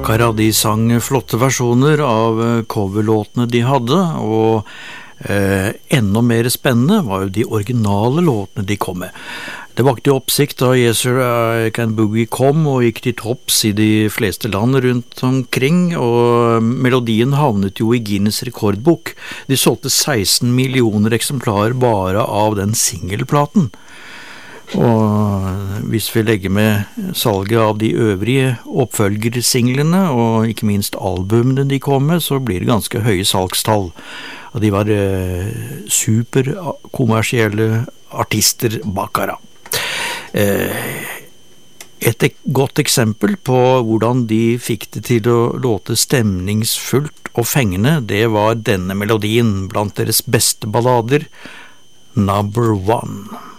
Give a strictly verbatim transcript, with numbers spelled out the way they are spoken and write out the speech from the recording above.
Baccara, de sang flotte versjoner av coverlåtene de hadde, og eh, enda mer spennende var jo de originale låtene de kom med. Det vakte oppsikt da Yes Sir I Can Boogie kom og gikk til topps i de fleste land rundt omkring, og melodien havnet jo i Guinness rekordbok. De solgte seksten millioner eksemplarer bare av den singelplaten. Og hvis vi legger med salget av de øvrige oppfølgersinglene og ikke minst albumene de kom med, så blir det ganske høye salgstall. Og de var eh, superkommersielle artister, Baccara. Et godt eksempel på hvordan de fikk det til å låte stemningsfullt og fengende, det var denne melodien blant deres beste ballader, Number One.